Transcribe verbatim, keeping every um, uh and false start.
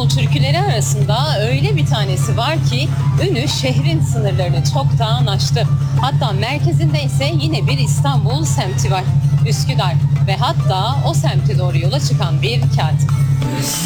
İstanbul türküleri arasında öyle bir tanesi var ki ünü şehrin sınırlarını çoktan aştı. Hatta merkezinde ise yine bir İstanbul semti var. Üsküdar ve hatta o semte doğru yola çıkan bir katip.